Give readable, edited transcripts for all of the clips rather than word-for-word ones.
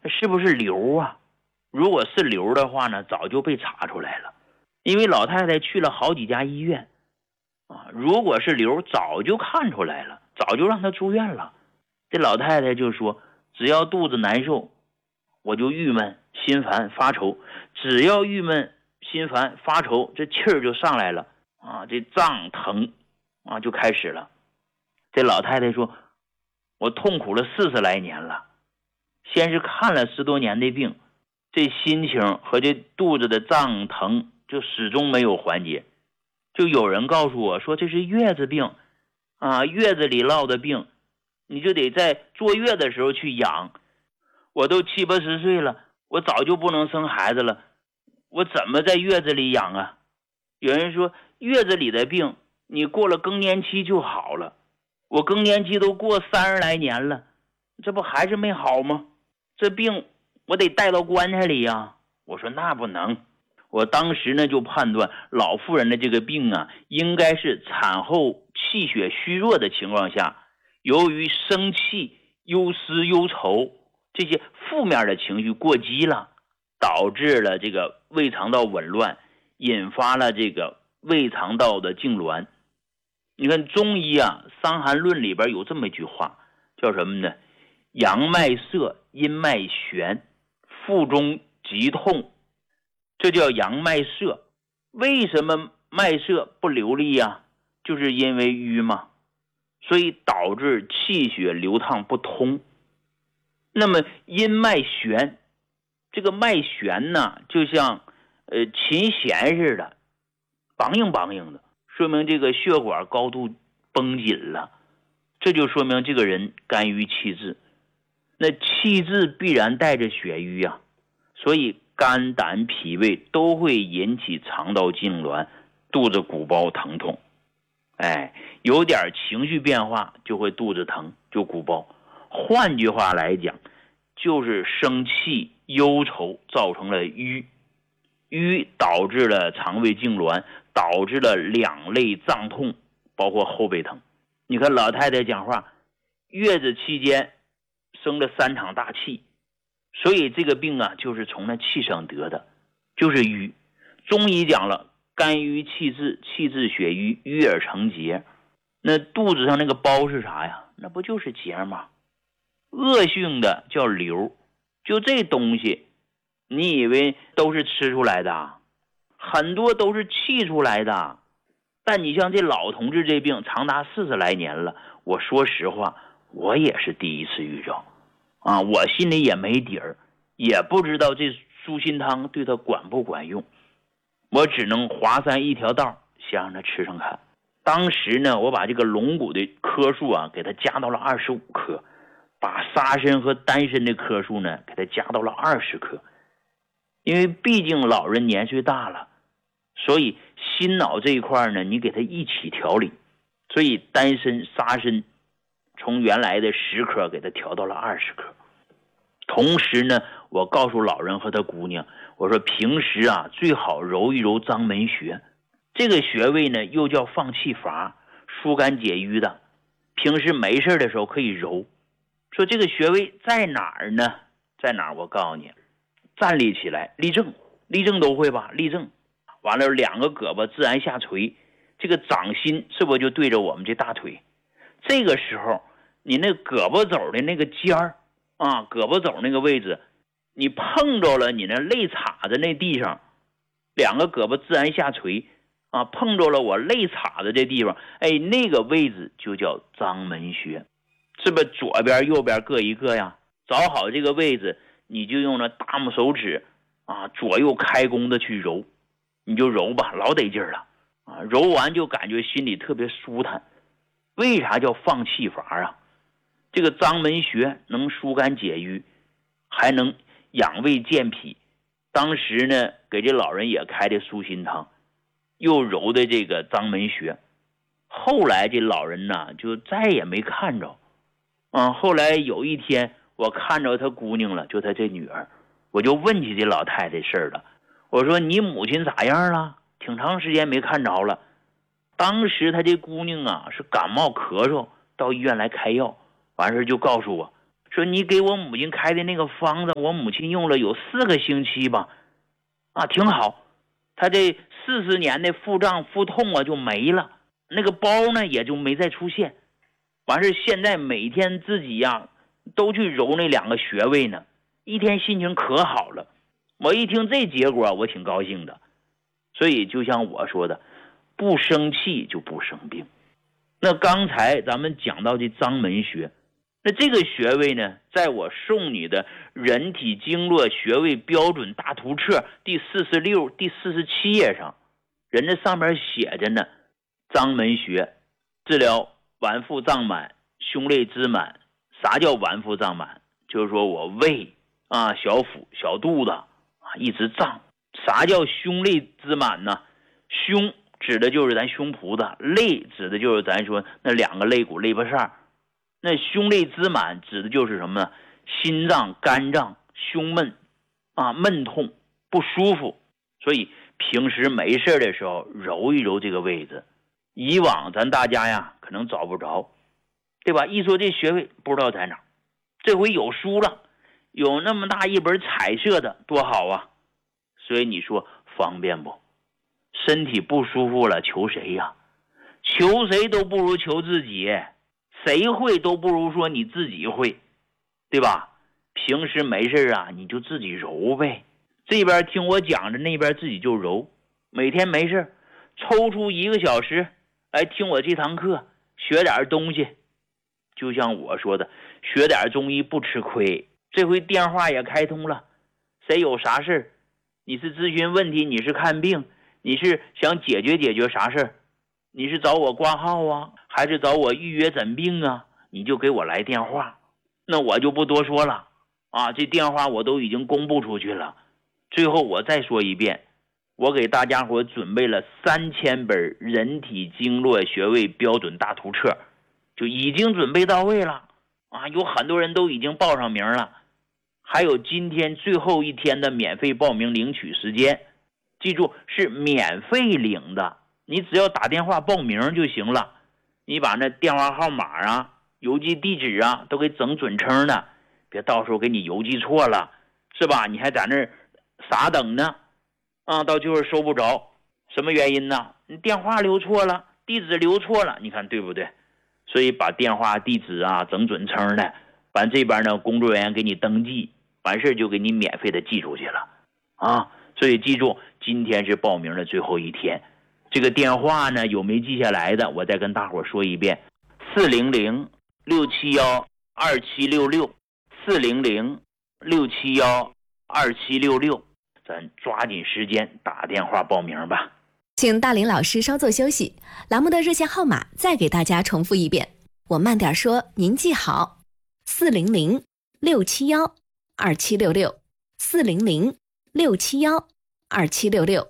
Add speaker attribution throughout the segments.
Speaker 1: 是不是瘤啊？如果是瘤的话呢，早就被查出来了，因为老太太去了好几家医院啊。如果是瘤，早就看出来了，早就让她住院了。这老太太就说，只要肚子难受，我就郁闷、心烦、发愁。只要郁闷、心烦、发愁，这气儿就上来了啊，这胀疼啊就开始了。这老太太说，我痛苦了40来年了，先是看了10多年的病，这心情和这肚子的胀疼就始终没有缓解。就有人告诉我说，这是月子病啊，月子里落的病，你就得在坐月的时候去养。我都70、80岁了，我早就不能生孩子了，我怎么在月子里养啊？有人说，月子里的病你过了更年期就好了，我更年期都过30来年了，这不还是没好吗？这病我得带到棺材里呀。我说那不能，我当时呢就判断老妇人的这个病啊，应该是产后气血虚弱的情况下，由于生气、忧思、忧愁这些负面的情绪过激了，导致了这个胃肠道紊乱，引发了这个胃肠道的痉挛。你看中医啊，《伤寒论》里边有这么一句话，叫什么呢？阳脉涩，阴脉弦，腹中急痛，这叫阳脉涩。为什么脉涩不流利啊？就是因为瘀嘛，所以导致气血流淌不通。那么阴脉弦，这个脉弦呢，就像琴弦似的，梆硬梆硬的，说明这个血管高度绷紧了，这就说明这个人肝郁气滞。那气滞必然带着血瘀啊，所以肝胆脾胃都会引起肠道痉挛、肚子鼓包疼痛。有点情绪变化就会肚子疼，就鼓包。换句话来讲，就是生气忧愁造成了瘀，瘀导致了肠胃痉挛，导致了两肋胀痛，包括后背疼。你看老太太讲话，月子期间生了3场大气，所以这个病啊就是从那气上得的，就是瘀。中医讲了，肝郁气滞，气滞血瘀，瘀而成结。那肚子上那个包是啥呀？那不就是结吗？恶性的叫瘤。就这东西你以为都是吃出来的？很多都是气出来的。但你像这老同志这病长达40来年了，我说实话，我也是第一次遇着啊，我心里也没底儿，也不知道这舒心汤对他管不管用，我只能华山一条道，先让他吃上看。当时呢，我把这个龙骨的颗数啊给他加到了25克，把沙参和丹参的颗数呢给他加到了20克。因为毕竟老人年岁大了，所以心脑这一块呢，你给他一起调理，所以丹参、沙参从原来的10克给他调到了20克。同时呢，我告诉老人和他姑娘，我说平时啊最好揉一揉章门穴，这个穴位呢又叫放气阀，疏肝解郁的，平时没事的时候可以揉。说这个穴位在哪儿呢？在哪儿？我告诉你，站立起来，立正，立正都会吧？立正，完了2个胳膊自然下垂，这个掌心是不是就对着我们这大腿？这个时候你那胳膊肘的那个尖儿啊，胳膊肘那个位置，你碰着了你那肋叉子那地上，2个胳膊自然下垂啊，碰着了我肋叉子这地方，那个位置就叫章门穴。是不是左边右边各一个呀？找好这个位置，你就用那大拇手指啊，左右开弓的去揉，你就揉吧，老得劲了啊！揉完就感觉心里特别舒坦。为啥叫放气阀啊？这个章门穴能疏肝解郁，还能养胃健脾。当时呢，给这老人也开的舒心汤，又揉的这个章门穴。后来这老人呢，就再也没看着。后来有一天我看着他姑娘了，就他这女儿，我就问起这老太太事儿了。我说你母亲咋样了？挺长时间没看着了。当时他这姑娘啊是感冒咳嗽，到医院来开药，完事就告诉我说你给我母亲开的那个方子，我母亲用了有4个星期吧，挺好，她这40年的腹胀腹痛就没了，那个包呢也就没再出现。完事现在每天自己都去揉那2个穴位呢，一天心情可好了。我一听这结果我挺高兴的。所以就像我说的，不生气就不生病。那刚才咱们讲到的章门穴，那这个穴位呢，在我送你的人体经络穴位标准大图册第46、第47页上，人家上面写着呢，章门穴治疗脘腹胀满、胸肋支满。啥叫脘腹胀满？就是说我胃小腹小肚子一直胀。啥叫胸肋支满呢？胸指的就是咱胸脯子，肋指的就是咱说那2个肋骨肋巴扇。那胸肋支满指的就是什么呢？心脏、肝脏、胸闷闷痛不舒服。所以平时没事的时候揉一揉这个位置。以往咱大家可能找不着，对吧？一说这穴位不知道在哪，这回有书了，有那么大一本彩色的，多好啊！所以你说方便不？身体不舒服了求谁呀？求谁都不如求自己，谁会都不如说你自己会，对吧？平时没事你就自己揉呗，这边听我讲着，那边自己就揉。每天没事抽出1个小时来听我这堂课，学点东西。就像我说的，学点中医不吃亏。这回电话也开通了，谁有啥事，你是咨询问题，你是看病，你是想解决啥事，你是找我挂号还是找我预约诊病你就给我来电话。那我就不多说了这电话我都已经公布出去了。最后我再说一遍，我给大家伙准备了3000本人体经络穴位标准大图册，就已经准备到位了有很多人都已经报上名了。还有今天最后一天的免费报名领取时间，记住是免费领的，你只要打电话报名就行了。你把那电话号码邮寄地址都给整准称的，别到时候给你邮寄错了，是吧？你还在那儿傻等呢到最后收不着。什么原因呢？你电话留错了，地址留错了，你看对不对？所以把电话地址整准称的，完这边呢工作人员给你登记，完事就给你免费的寄出去了所以记住，今天是报名的最后一天。这个电话呢有没记下来的，我再跟大伙说一遍：400-671-2766 400-671-2766，咱抓紧时间打电话报名吧。
Speaker 2: 请大林老师稍作休息，栏目的热线号码再给大家重复一遍，我慢点说，您记好：400-671-2766 400-671-2766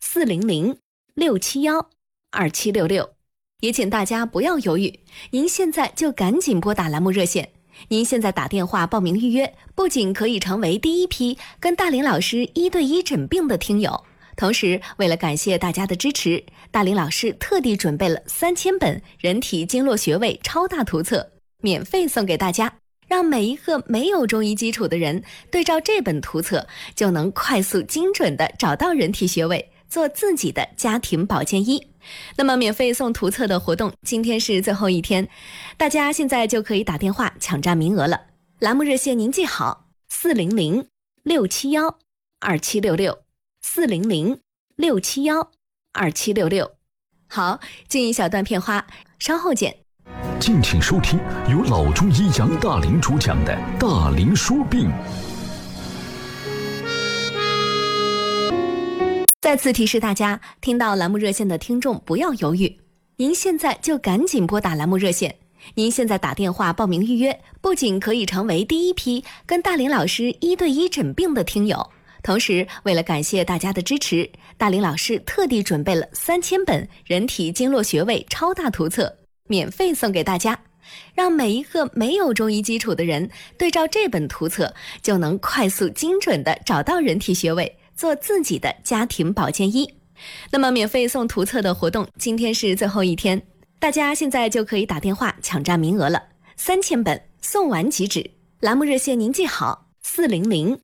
Speaker 2: 400-671-2766。也请大家不要犹豫，您现在就赶紧拨打栏目热线。您现在打电话报名预约，不仅可以成为第一批跟大林老师1对1诊病的听友，同时为了感谢大家的支持，大林老师特地准备了3000本人体经络穴位超大图册，免费送给大家，让每一个没有中医基础的人对照这本图册，就能快速精准地找到人体穴位，做自己的家庭保健医。那么免费送图册的活动今天是最后一天，大家现在就可以打电话抢占名额了。栏目热线您记好：400-671-2766 400-671-2766。好，进一小段片花，稍后见。
Speaker 3: 敬请收听由老中医杨大林主讲的《大林说病》。
Speaker 2: 再次提示大家，听到栏目热线的听众不要犹豫，您现在就赶紧拨打栏目热线。您现在打电话报名预约，不仅可以成为第一批跟大林老师1对1诊病的听友，同时为了感谢大家的支持，大林老师特地准备了3000本人体经络穴位超大图册，免费送给大家，让每一个没有中医基础的人对照这本图册，就能快速精准地找到人体穴位，做自己的家庭保健医。那么免费送图册的活动今天是最后一天，大家现在就可以打电话抢占名额了，3000本送完即止。 栏目热线您记好：400